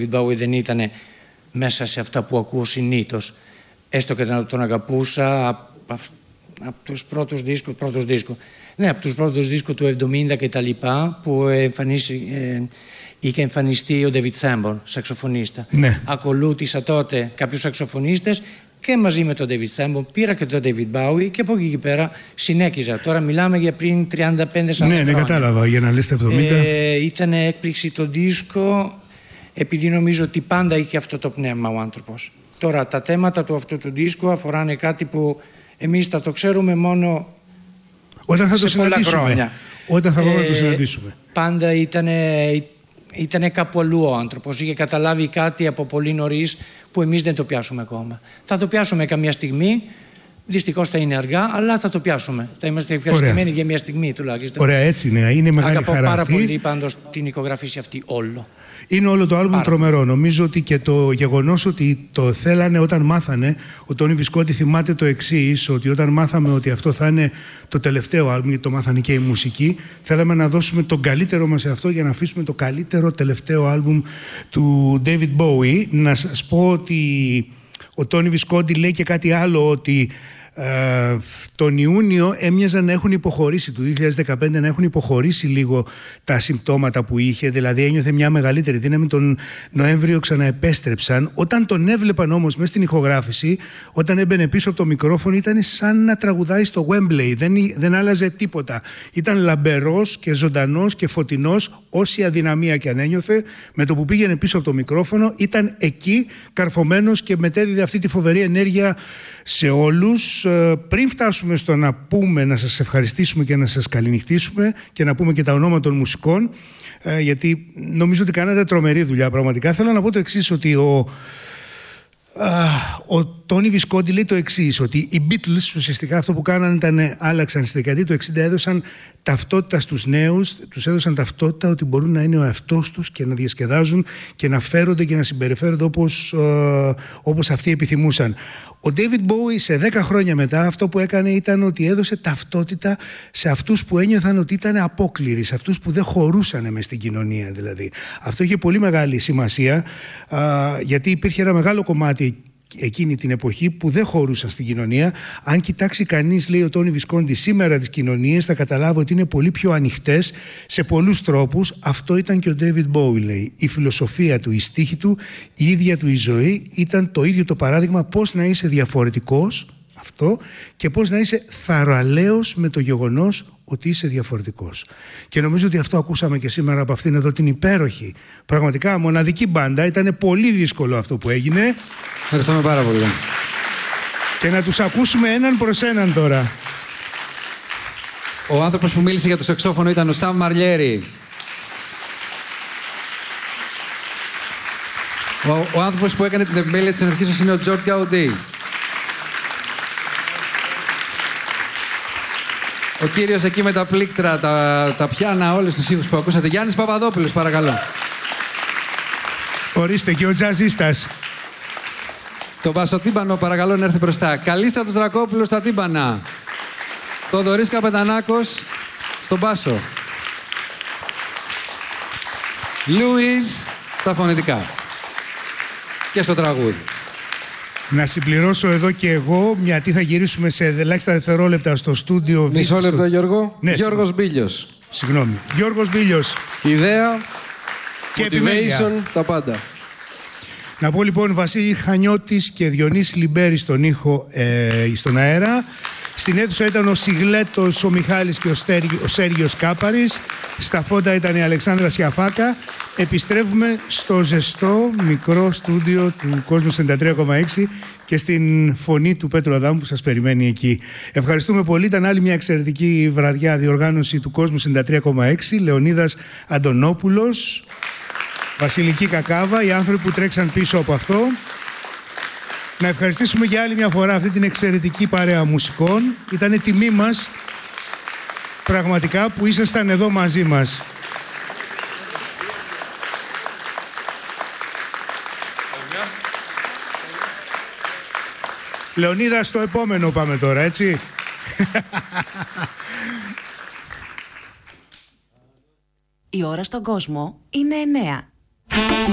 David Bowie δεν ήταν μέσα σε αυτά που ακούω συνήθως. Έστω και να τον αγαπούσα από τους πρώτους δίσκους. Ναι, από τους πρώτους δίσκους του 70 και τα λοιπά, που είχε εμφανιστεί ο David Sanborn, σαξοφωνίστα. Ναι. Ακολούθησα τότε κάποιους σαξοφωνίστες και μαζί με τον David Sanborn πήρα και τον David Bowie και από εκεί πέρα συνέχιζα. Τώρα μιλάμε για πριν 35-40 χρόνια. Ναι, κατάλαβα, για να λες τα 70. Ήταν έκπληξη το δίσκο, επειδή νομίζω ότι πάντα είχε αυτό το πνεύμα ο άνθρωπος. Τώρα τα θέματα του αυτού του δίσκου αφοράνε κάτι που εμείς θα το ξέρουμε μόνο όταν θα σε το συναντήσουμε. Όταν θα πάμε να το συναντήσουμε. Πάντα ήταν κάπου αλλού ο άνθρωπος. Είχε καταλάβει κάτι από πολύ νωρίς που εμείς δεν το πιάσουμε ακόμα. Θα το πιάσουμε καμία στιγμή. Δυστυχώς θα είναι αργά, αλλά θα το πιάσουμε. Θα είμαστε ευχαριστημένοι για μια στιγμή τουλάχιστον. Ωραία, έτσι είναι. Είναι μεγάλη χαρά. Αγαπώ πάρα πολύ πάντως την ηχογραφήση αυτή όλο. Είναι όλο το άλμπουμ τρομερό. Νομίζω ότι και το γεγονός ότι το θέλανε όταν μάθανε, ο Τόνι Βισκόντι θυμάται το εξής, ότι όταν μάθαμε ότι αυτό θα είναι το τελευταίο άλμπουμ, γιατί το μάθανε και οι μουσικοί, θέλαμε να δώσουμε τον καλύτερο μας σε αυτό για να αφήσουμε το καλύτερο τελευταίο άλμπουμ του David Bowie. Να σας πω ότι ο Τόνι Βισκόντι λέει και κάτι άλλο, ότι τον Ιούνιο έμοιαζαν να έχουν υποχωρήσει, του 2015 να έχουν υποχωρήσει λίγο τα συμπτώματα που είχε, δηλαδή ένιωθε μια μεγαλύτερη δύναμη. Τον Νοέμβριο ξαναεπέστρεψαν. Όταν τον έβλεπαν όμως μέσα στην ηχογράφηση, όταν έμπαινε πίσω από το μικρόφωνο, ήταν σαν να τραγουδάει στο Wembley, δεν άλλαζε τίποτα. Ήταν λαμπερός και ζωντανός και φωτεινός, όση αδυναμία και αν ένιωθε, με το που πήγαινε πίσω από το μικρόφωνο ήταν εκεί καρφωμένος και μετέδιδε αυτή τη φοβερή ενέργεια σε όλους. Πριν φτάσουμε στο να πούμε, να σας ευχαριστήσουμε και να σας καληνυχτήσουμε και να πούμε και τα ονόματα των μουσικών, γιατί νομίζω ότι κάνατε τρομερή δουλειά πραγματικά, θέλω να πω το εξής, ότι ο Τόνι Βισκόντι λέει το εξής, ότι οι Beatles ουσιαστικά αυτό που κάνανε ήταν άλλαξαν στη δεκαετία του 60, έδωσαν ταυτότητα στους νέους, τους έδωσαν ταυτότητα ότι μπορούν να είναι ο εαυτός τους και να διασκεδάζουν και να φέρονται και να συμπεριφέρονται όπως αυτοί επιθυμούσαν. Ο David Bowie σε 10 χρόνια μετά αυτό που έκανε ήταν ότι έδωσε ταυτότητα σε αυτούς που ένιωθαν ότι ήταν απόκληροι, σε αυτούς που δεν χωρούσαν μες στην κοινωνία δηλαδή. Αυτό είχε πολύ μεγάλη σημασία, γιατί υπήρχε ένα μεγάλο κομμάτι εκείνη την εποχή που δεν χωρούσαν στην κοινωνία. Αν κοιτάξει κανείς, λέει ο Τόνι Βισκόντι, σήμερα τις κοινωνίες, θα καταλάβει ότι είναι πολύ πιο ανοιχτές σε πολλούς τρόπους. Αυτό ήταν και ο David Bowie, λέει. Η φιλοσοφία του, η στίχη του, η ίδια του η ζωή ήταν το ίδιο το παράδειγμα πώς να είσαι διαφορετικός, αυτό, και πώς να είσαι θαραλέος με το γεγονός ότι είσαι διαφορετικός. Και νομίζω ότι αυτό ακούσαμε και σήμερα από αυτήν εδώ την υπέροχη, πραγματικά μοναδική μπάντα. Ήταν πολύ δύσκολο αυτό που έγινε. Ευχαριστούμε πάρα πολύ. Και να τους ακούσουμε έναν προς έναν τώρα. Ο άνθρωπος που μίλησε για το σαξόφωνο ήταν ο Σαμ Μαρλιέρη. Ο άνθρωπος που έκανε την επιμέλεια της ενορχής σας είναι ο Τζορτ Γκαουντί. Ο κύριος εκεί με τα πλήκτρα, τα πιάνα, όλους τους ήχους που ακούσατε. Γιάννης Παπαδόπουλος, παρακαλώ. Ορίστε, και ο τζαζίστας. Το μπασοτύμπανο, παρακαλώ, να έρθει μπροστά. Καλίστρατος Δρακόπουλος στα τύμπανα. Θοδωρής Καπετανάκος στον μπάσο. Λούις στα φωνητικά. Και στο τραγούδι. Να συμπληρώσω εδώ και εγώ, γιατί θα γυρίσουμε σε ελάχιστα δευτερόλεπτα στο στούντιο. Μισό λεπτό, Γιώργο. Ναι, Γιώργος Μπίλιος. Συγγνώμη. Γιώργος Μπίλιος. Ιδέα, και motivation, τα πάντα. Να πω λοιπόν Βασίλη Χανιώτης και Διονύση Λιμπέρη στον ήχο, στον αέρα. Στην αίθουσα ήταν ο Σιγλέτος, ο Μιχάλης και ο Σέργιος Κάπαρης. Στα φώτα ήταν η Αλεξάνδρα Σιαφάκα. Επιστρέφουμε στο ζεστό μικρό στούντιο του Κόσμου 93,6 και στην φωνή του Πέτρου Αδάμου που σας περιμένει εκεί. Ευχαριστούμε πολύ. Ήταν άλλη μια εξαιρετική βραδιά διοργάνωση του Κόσμου 93,6. Λεωνίδας Αντωνόπουλος, Βασιλική Κακάβα, οι άνθρωποι που τρέξαν πίσω από αυτό. Να ευχαριστήσουμε για άλλη μια φορά αυτή την εξαιρετική παρέα μουσικών. Ήτανε τιμή μας πραγματικά που ήσασταν εδώ μαζί μας. Λεωνίδα, στο επόμενο πάμε τώρα, έτσι. Η ώρα στον κόσμο είναι 9.